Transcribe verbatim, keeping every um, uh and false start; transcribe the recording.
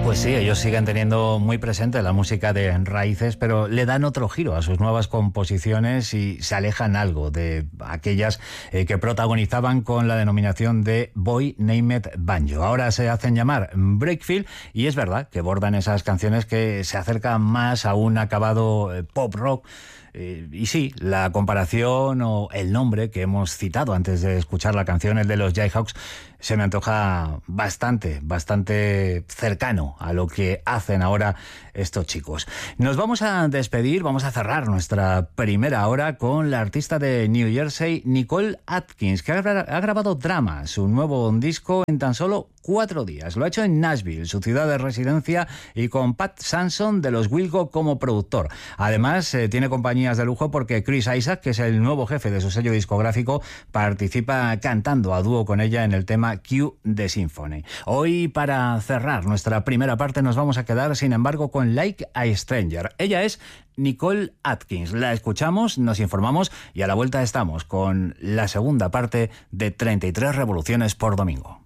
Pues sí, ellos siguen teniendo muy presente la música de raíces, pero le dan otro giro a sus nuevas composiciones y se alejan algo de aquellas eh, que protagonizaban con la denominación de Boy Named Banjo. Ahora se hacen llamar Breakfield y es verdad que bordan esas canciones que se acercan más a un acabado eh, pop rock. Eh, y sí, la comparación o el nombre que hemos citado antes de escuchar la canción, el de los Jayhawks, se me antoja bastante, bastante cercano a lo que hacen ahora estos chicos. Nos vamos a despedir, vamos a cerrar nuestra primera hora con la artista de New Jersey, Nicole Atkins, que ha, ha grabado Drama, su nuevo disco, en tan solo cuatro días. Lo ha hecho en Nashville, su ciudad de residencia, y con Pat Sanson de los Wilco como productor. Además, eh, tiene compañías de lujo porque Chris Isaac, que es el nuevo jefe de su sello discográfico, participa cantando a dúo con ella en el tema Q de Symphony. Hoy, para cerrar nuestra primera parte, nos vamos a quedar, sin embargo, con Like a Stranger. Ella es Nicole Atkins. La escuchamos, nos informamos y a la vuelta estamos con la segunda parte de treinta y tres revoluciones por domingo.